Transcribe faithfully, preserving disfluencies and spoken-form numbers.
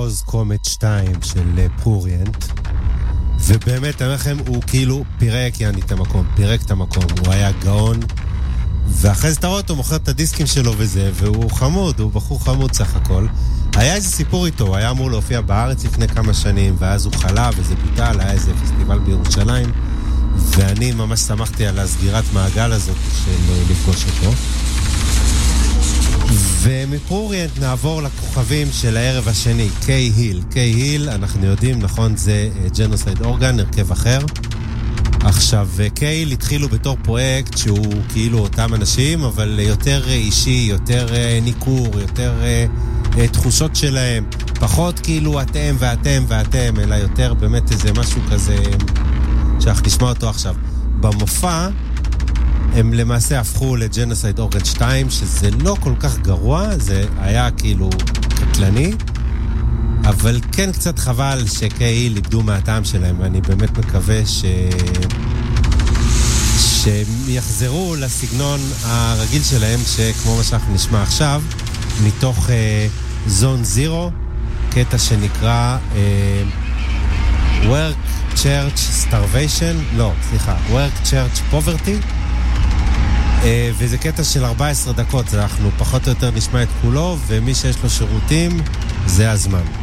וורז קומט שתיים של פרוריאנט, ובאמת, אני אומר לכם, הוא כאילו פירק יעני את המקום, פירק את המקום, הוא היה גאון, ואחרי זה תראות, הוא מוכר את הדיסקים שלו וזה, והוא חמוד, הוא בחור חמוד סך הכל. היה איזה סיפור איתו, הוא היה אמור להופיע בארץ לפני כמה שנים, ואז הוא חלה וזה בוטל, היה איזה פסטיבל בירושלים, ואני ממש שמחתי על הסגירת מעגל הזאת של לפגוש אותו. ומפרוריאנט נעבור לכוכבים של הערב השני, קיי היל. קיי היל, אנחנו יודעים, נכון, זה ג'נוסייד אורגן, הרכב אחר. עכשיו, קיי התחילו בתור פרויקט שהוא כאילו אותם אנשים, אבל יותר אישי, יותר ניקור, יותר תחושות שלהם, פחות כאילו אתם ואתם ואתם, אלא יותר באמת איזה משהו כזה שאנחנו נשמע אותו עכשיו. במופע הם למעשה הפכו לג'נוסייד אורגן שתיים, שזה לא כל כך גרוע, זה היה כאילו קטלני, אבל כן קצת חבל שקיי ליבדו מהטעם שלהם, ואני באמת מקווה ש... שהם יחזרו לסגנון הרגיל שלהם, שכמו מה שאנחנו נשמע עכשיו, מתוך זון זירו, קטע שנקרא uh, Work Church Starvation, לא, סליחה, Work Church Poverty, uh, וזה קטע של ארבע עשרה דקות, אנחנו פחות או יותר נשמע את כולו, ומי שיש לו שירותים, זה הזמן.